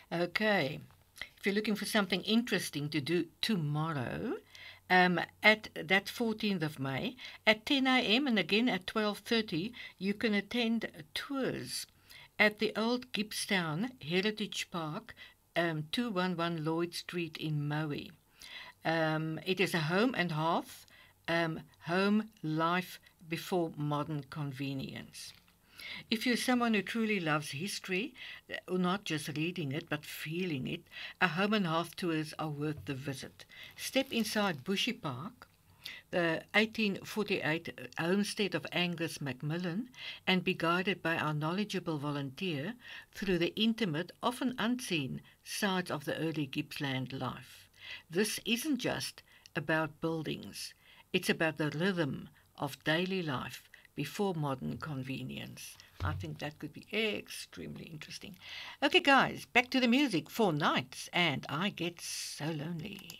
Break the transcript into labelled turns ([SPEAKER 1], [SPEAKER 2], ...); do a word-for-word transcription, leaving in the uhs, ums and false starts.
[SPEAKER 1] Okay. If you're looking for something interesting to do tomorrow, um, at that fourteenth of May at ten a m and again at twelve thirty, you can attend tours at the old Gippstown Heritage Park, um, two eleven Lloyd Street in Maui. Um, it is a home and hearth, um, home life before modern convenience. If you're someone who truly loves history, uh, not just reading it but feeling it, a home and hearth tours are worth the visit. Step inside Bushy Park, the eighteen forty-eight homestead of Angus Macmillan, and be guided by our knowledgeable volunteer through the intimate, often unseen sides of the early Gippsland life. This isn't just about buildings, it's about the rhythm of daily life before modern convenience. I think that could be extremely interesting. Okay, guys, back to the music. Four nights, and I get so lonely.